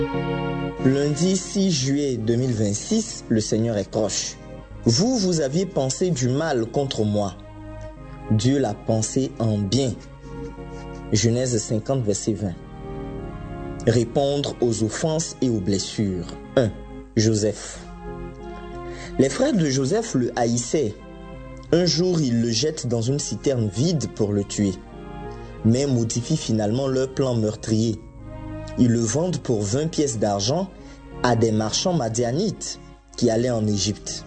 Lundi 6 juillet 2026, le Seigneur est proche. Vous aviez pensé du mal contre moi. Dieu l'a pensé en bien. Genèse 50, verset 20. Répondre aux offenses et aux blessures. 1. Joseph. Les frères de Joseph le haïssaient. Un jour, ils le jettent dans une citerne vide pour le tuer, mais modifient finalement leur plan meurtrier. Ils le vendent pour 20 pièces d'argent à des marchands madianites qui allaient en Égypte.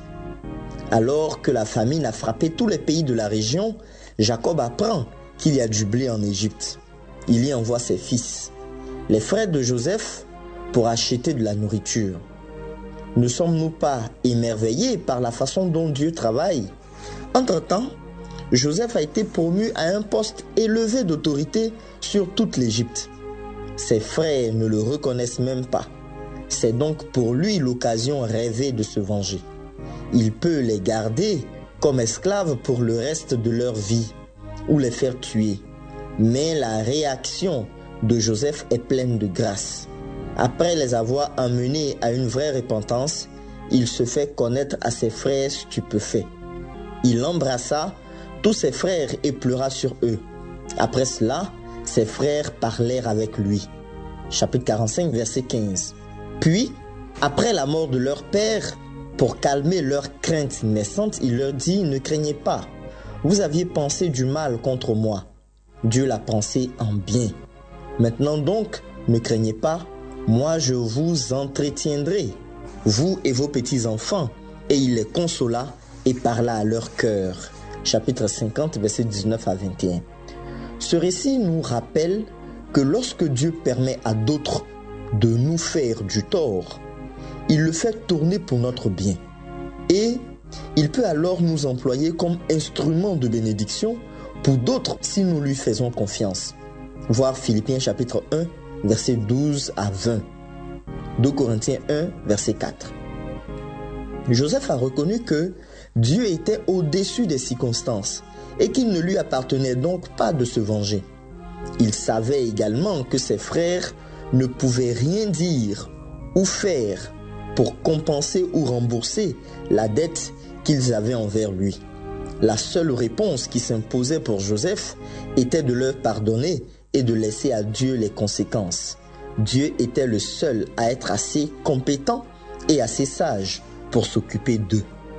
Alors que la famine a frappé tous les pays de la région, Jacob apprend qu'il y a du blé en Égypte. Il y envoie ses fils, les frères de Joseph, pour acheter de la nourriture. Ne sommes-nous pas émerveillés par la façon dont Dieu travaille? Entre-temps, Joseph a été promu à un poste élevé d'autorité sur toute l'Égypte. Ses frères ne le reconnaissent même pas. C'est donc pour lui l'occasion rêvée de se venger. Il peut les garder comme esclaves pour le reste de leur vie ou les faire tuer. Mais la réaction de Joseph est pleine de grâce. Après les avoir amenés à une vraie repentance, il se fait connaître à ses frères stupéfaits. Il embrassa tous ses frères et pleura sur eux. Après cela, ses frères parlèrent avec lui. Chapitre 45, verset 15. Puis, après la mort de leur père, pour calmer leur crainte naissante, il leur dit « Ne craignez pas, vous aviez pensé du mal contre moi. Dieu l'a pensé en bien. Maintenant donc, ne craignez pas, moi je vous entretiendrai, vous et vos petits-enfants. » Et il les consola et parla à leur cœur. Chapitre 50, versets 19 à 21. Ce récit nous rappelle que lorsque Dieu permet à d'autres de nous faire du tort, il le fait tourner pour notre bien. Et il peut alors nous employer comme instrument de bénédiction pour d'autres si nous lui faisons confiance. Voir Philippiens chapitre 1, versets 12 à 20. 2 Corinthiens 1, verset 4. Joseph a reconnu que Dieu était au-dessus des circonstances et qu'il ne lui appartenait donc pas de se venger. Il savait également que ses frères ne pouvaient rien dire ou faire pour compenser ou rembourser la dette qu'ils avaient envers lui. La seule réponse qui s'imposait pour Joseph était de leur pardonner et de laisser à Dieu les conséquences. Dieu était le seul à être assez compétent et assez sage pour s'occuper d'eux.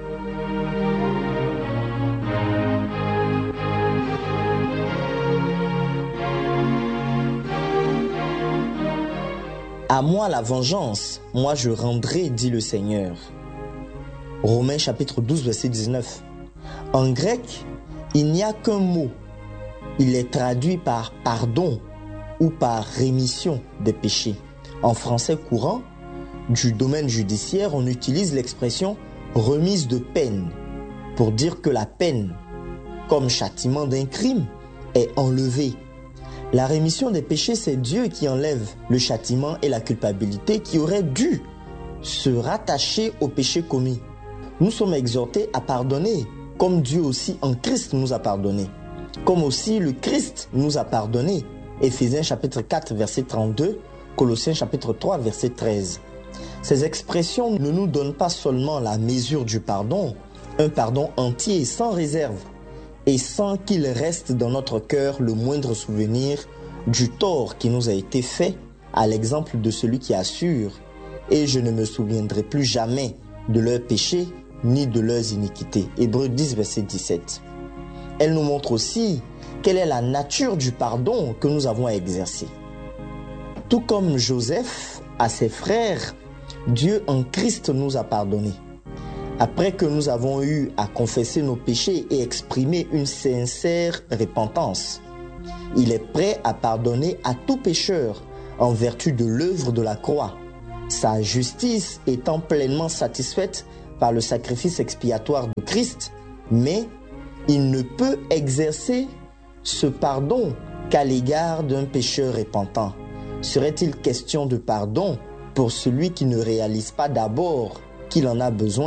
À moi la vengeance, moi je rendrai, dit le Seigneur. Romains chapitre 12, verset 19. En grec, il n'y a qu'un mot. Il est traduit par pardon ou par rémission des péchés. En français courant, du domaine judiciaire, on utilise l'expression remise de peine pour dire que la peine, comme châtiment d'un crime, est enlevée. La rémission des péchés, c'est Dieu qui enlève le châtiment et la culpabilité qui auraient dû se rattacher au péché commis. Nous sommes exhortés à pardonner, comme Dieu aussi en Christ nous a pardonné, comme aussi le Christ nous a pardonné. Éphésiens chapitre 4, verset 32, Colossiens chapitre 3, verset 13. Ces expressions ne nous donnent pas seulement la mesure du pardon, un pardon entier, sans réserve, et sans qu'il reste dans notre cœur le moindre souvenir du tort qui nous a été fait, à l'exemple de celui qui assure « Et je ne me souviendrai plus jamais de leurs péchés ni de leurs iniquités ». Hébreux 10, verset 17. Elle nous montre aussi quelle est la nature du pardon que nous avons à exercer. Tout comme Joseph à ses frères, Dieu en Christ nous a pardonné. Après que nous avons eu à confesser nos péchés et exprimer une sincère repentance, il est prêt à pardonner à tout pécheur en vertu de l'œuvre de la croix, sa justice étant pleinement satisfaite par le sacrifice expiatoire de Christ, mais il ne peut exercer ce pardon qu'à l'égard d'un pécheur repentant. Serait-il question de pardon pour celui qui ne réalise pas d'abord qu'il en a besoin ?